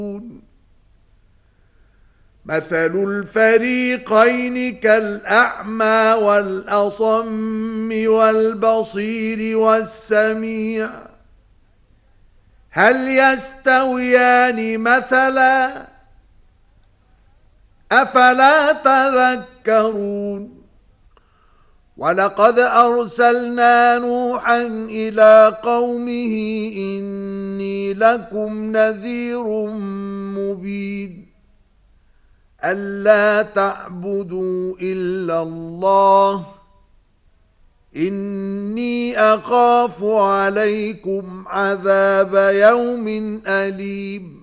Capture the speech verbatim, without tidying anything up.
مثل الفريقين كالأعمى والأصم والبصير والسميع هل يستويان مثلا أفلا تذكرون ولقد أرسلنا نوحا إلى قومه إني لكم نذير مبين ألا تعبدوا إلا الله إني أخاف عليكم عذاب يوم أليم